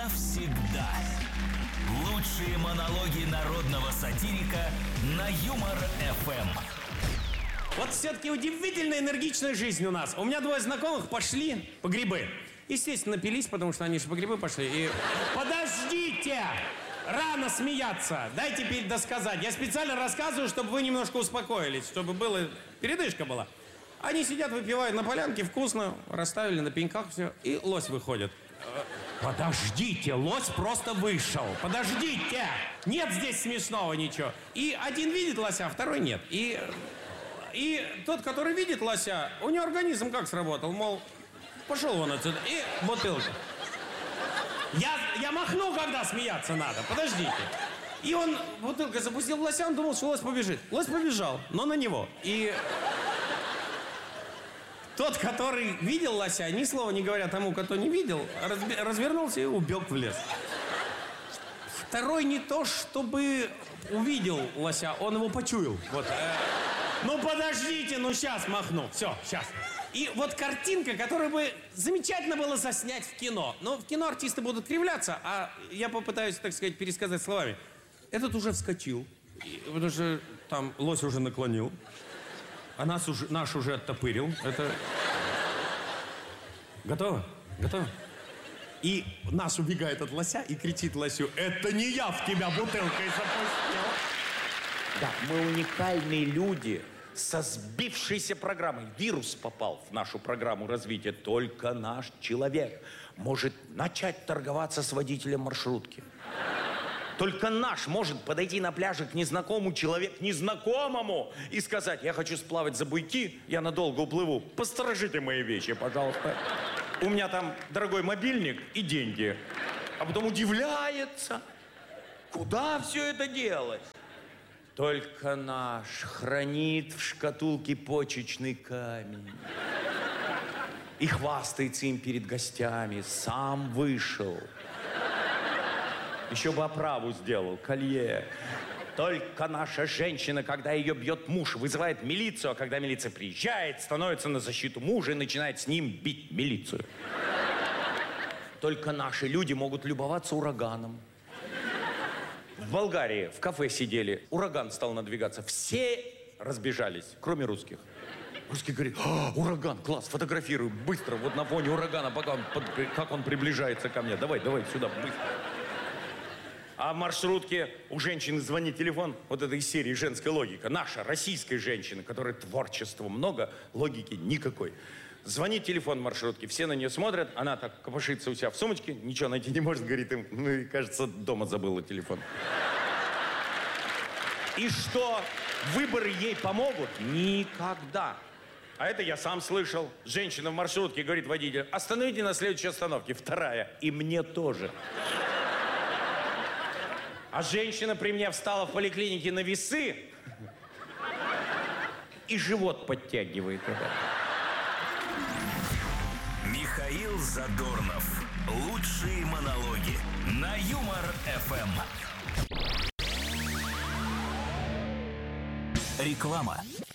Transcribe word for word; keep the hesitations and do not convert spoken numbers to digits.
навсегда. Лучшие монологи народного сатирика на Юмор-эф эм. Вот все-таки удивительно энергичная жизнь у нас. У меня двое знакомых пошли по грибы. Естественно, напились, потому что они же по грибы пошли. И подождите! Рано смеяться. Дайте теперь досказать. Я специально рассказываю, чтобы вы немножко успокоились, чтобы было... передышка была. Они сидят, выпивают на полянке, вкусно, расставили на пеньках все, и лось выходит. Подождите, лось просто вышел. Подождите! Нет здесь смешного ничего. И один видит лося, а второй нет. И, и тот, который видит лося, у него организм как сработал? Мол, пошел вон отсюда. И бутылка. Я, я махну, когда смеяться надо. Подождите. И он бутылкой запустил в лося, он думал, что лось побежит. Лось побежал, но на него. И тот, который видел лося, ни слова не говоря тому, кто не видел, разби- развернулся и убег в лес. Второй не то, чтобы увидел лося, он его почуял. Вот. Ну подождите, ну сейчас махну. Все, сейчас. И вот картинка, которую бы замечательно было заснять в кино. Но в кино артисты будут кривляться, а я попытаюсь, так сказать, пересказать словами. Этот уже вскочил, потому что там лось уже наклонил, а нас уже, наш уже оттопырил. Это... Готово? Готово? И наш убегает от лося и кричит лосю: «Это не я в тебя бутылкой запустил!» Да, мы уникальные люди со сбившейся программой. Вирус попал в нашу программу развития. Только наш человек может начать торговаться с водителем маршрутки. Только наш может подойти на пляже к незнакомому человеку, незнакомому, и сказать: я хочу сплавать за буйки, я надолго уплыву, посторожите мои вещи, пожалуйста. У меня там дорогой мобильник и деньги. А потом удивляется, куда все это делать? Только наш хранит в шкатулке почечный камень. И хвастается им перед гостями. Сам вышел. Еще бы оправу сделал, колье. Только наша женщина, когда ее бьет муж, вызывает милицию, а когда милиция приезжает, становится на защиту мужа и начинает с ним бить милицию. Только наши люди могут любоваться ураганом. В Болгарии в кафе сидели, ураган стал надвигаться. Все разбежались, кроме русских. Русские говорят: а, ураган, класс, фотографирую, быстро, вот на фоне урагана, пока он, под, как он приближается ко мне. Давай, давай, сюда, быстро. А в маршрутке у женщины звонит телефон, вот это из серии «Женская логика». Наша, российская женщина, которой творчества много, логики никакой. Звонит телефон в маршрутке, все на нее смотрят, она так копошится у себя в сумочке, ничего найти не может, говорит им, ну и, кажется, дома забыла телефон. И что, выборы ей помогут? Никогда. А это я сам слышал. Женщина в маршрутке говорит водителю: остановите на следующей остановке. Вторая. И мне тоже. А женщина при мне встала в поликлинике на весы и живот подтягивает. Михаил Задорнов. Лучшие монологи на Юмор-эф эм. Реклама.